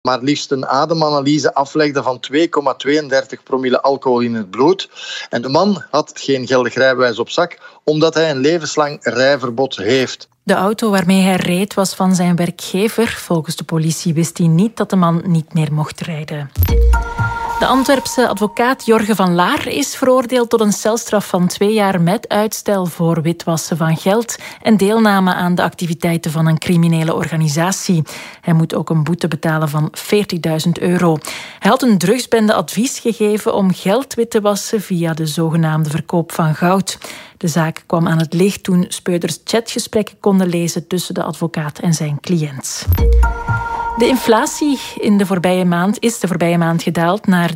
maar liefst een ademanalyse aflegde van 2,32 promille alcohol in het bloed. En de man had geen geldig rijbewijs op zak, omdat hij een levenslang rijverbod heeft. De auto waarmee hij reed was van zijn werkgever. Volgens de politie wist hij niet dat de man niet meer mocht rijden. De Antwerpse advocaat Jorge van Laar is veroordeeld tot een celstraf van 2 jaar met uitstel voor witwassen van geld en deelname aan de activiteiten van een criminele organisatie. Hij moet ook een boete betalen van €40.000. Hij had een drugsbende advies gegeven om geld wit te wassen via de zogenaamde verkoop van goud. De zaak kwam aan het licht toen speurders chatgesprekken konden lezen tussen de advocaat en zijn cliënt. De inflatie is de voorbije maand gedaald naar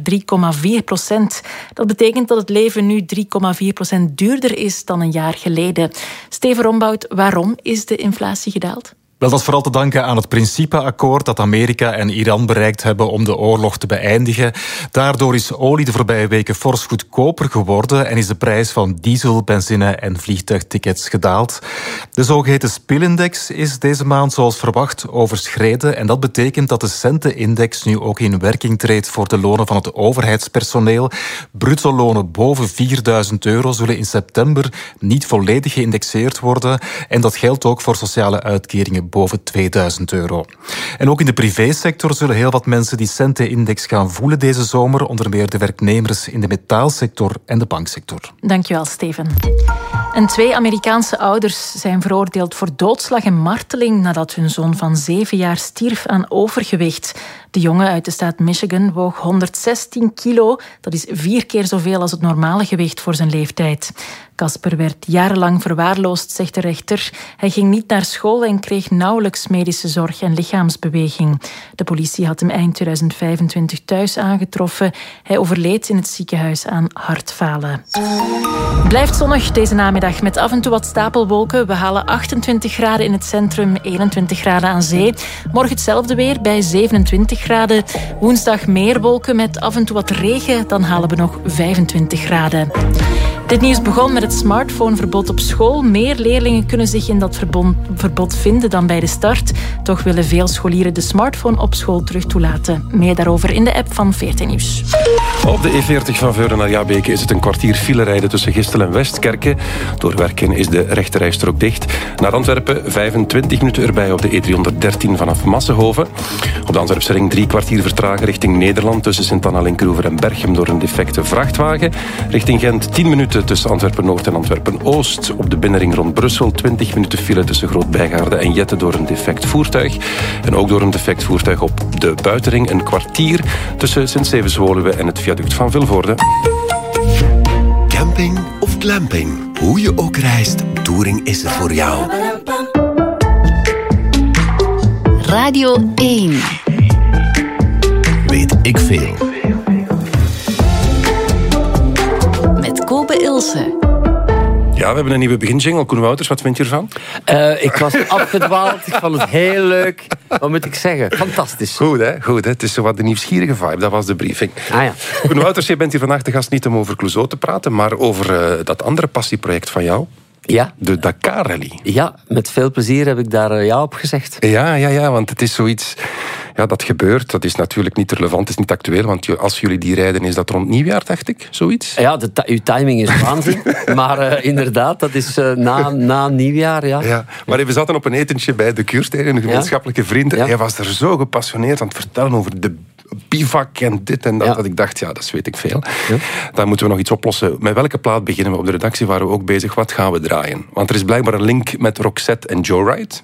3,4%. Dat betekent dat het leven nu 3,4% duurder is dan een jaar geleden. Steven Rombout, waarom is de inflatie gedaald? Wel, dat is vooral te danken aan het principeakkoord dat Amerika en Iran bereikt hebben om de oorlog te beëindigen. Daardoor is olie de voorbije weken fors goedkoper geworden en is de prijs van diesel, benzine en vliegtuigtickets gedaald. De zogeheten spilindex is deze maand zoals verwacht overschreden en dat betekent dat de centenindex nu ook in werking treedt voor de lonen van het overheidspersoneel. Bruto lonen boven €4.000 zullen in september niet volledig geïndexeerd worden en dat geldt ook voor sociale uitkeringen boven €2.000. En ook in de privésector zullen heel wat mensen die centenindex gaan voelen deze zomer, onder meer de werknemers in de metaalsector en de banksector. Dankjewel, Steven. En 2 Amerikaanse ouders zijn veroordeeld voor doodslag en marteling nadat hun zoon van 7 jaar stierf aan overgewicht. De jongen uit de staat Michigan woog 116 kilo. Dat is 4 keer zoveel als het normale gewicht voor zijn leeftijd. Casper werd jarenlang verwaarloosd, zegt de rechter. Hij ging niet naar school en kreeg nauwelijks medische zorg en lichaamsbeweging. De politie had hem eind 2025 thuis aangetroffen. Hij overleed in het ziekenhuis aan hartfalen. Blijft zonnig deze namiddag met af en toe wat stapelwolken. We halen 28 graden in het centrum, 21 graden aan zee. Morgen hetzelfde weer bij 27 graden. Woensdag meer wolken met af en toe wat regen. Dan halen we nog 25 graden. Dit nieuws begon met het smartphoneverbod op school. Meer leerlingen kunnen zich in dat verbod vinden dan bij de start. Toch willen veel scholieren de smartphone op school terug toelaten. Meer daarover in de app van VRT Nieuws. Op de E40 van Veuren naar Jabeke is het een kwartier file rijden tussen Gistel en Westkerke. Door werken is de rechterrijstrook dicht. Naar Antwerpen 25 minuten erbij op de E313 vanaf Massenhoven. Op de Antwerpse ring 3 kwartier vertragen richting Nederland tussen Sint-Anna-Linkroever en Berchem door een defecte vrachtwagen. Richting Gent 10 minuten tussen Antwerpen-Noord en Antwerpen-Oost. Op de binnenring rond Brussel 20 minuten file tussen Groot-Bijgaarde en Jette door een defect voertuig. En ook door een defect voertuig op de buitenring een kwartier tussen Sint-Stevens-Woluwe en het viaduct van Vilvoorde. Camping of glamping, hoe je ook reist, Touring is er voor jou. Radio 1. Weet ik veel. Met Kobe Ilse. Ja, we hebben een nieuwe beginjingle. Koen Wouters, wat vind je ervan? Ik was afgedwaald. Ik vond het heel leuk. Wat moet ik zeggen? Fantastisch. Goed, hè? Goed, hè? Het is zo wat de nieuwsgierige vibe. Dat was de briefing. Ah, ja. Koen Wouters, je bent hier vandaag de gast niet om over Clouseau te praten, maar over dat andere passieproject van jou. Ja. De Dakar Rally. Ja, met veel plezier heb ik daar ja op gezegd. Ja, want het is zoiets... Ja, dat gebeurt. Dat is natuurlijk niet relevant, het is niet actueel, want als jullie die rijden, is dat rond nieuwjaar, dacht ik, zoiets? Ja, uw timing is waanzin. Maar inderdaad, dat is na nieuwjaar, ja. Ja. Maar we zaten op een etentje bij de Kuurstijn, een gemeenschappelijke vriend. Ja. Hij was er zo gepassioneerd aan het vertellen over de bivak en dit en dat, dat ik dacht, ja, dat weet ik veel. Ja. Dan moeten we nog iets oplossen. Met welke plaat beginnen we? Op de redactie waren we ook bezig, wat gaan we draaien? Want er is blijkbaar een link met Roxette en Joyride.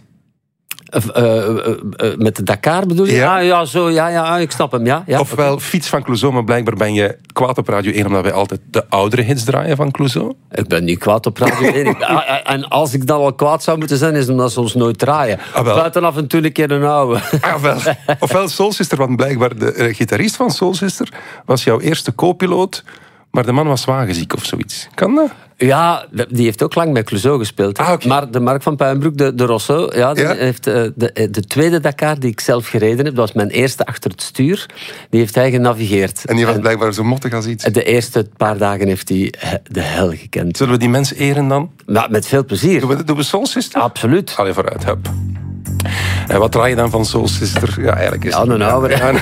Met de Dakar bedoel je? Ja, ik snap hem, ja. Ofwel Fiets van Clouseau, maar blijkbaar ben je kwaad op Radio 1 omdat wij altijd de oudere hits draaien van Clouseau. Ik ben niet kwaad op Radio 1. En als ik dan wel kwaad zou moeten zijn, is het omdat ze ons nooit draaien. Buiten af en toe een keer een oude. Ofwel Soul Sister, want blijkbaar de gitarist van Soul Sister was jouw eerste co-piloot, maar de man was wagenziek of zoiets. Kan dat? Ja, die heeft ook lang bij Clouseau gespeeld. Okay. Maar de Mark van Puinbroek, de Rosso, heeft de tweede Dakar die ik zelf gereden heb, dat was mijn eerste achter het stuur, die heeft hij genavigeerd. En die was blijkbaar zo mottig als iets? De eerste paar dagen heeft hij de hel gekend. Zullen we die mensen eren dan? Nou, met veel plezier. Doen we Soul Sister? Absoluut. Allee, vooruit, hup. En wat draai je dan van Soul Sister? Ja, eigenlijk is een oude.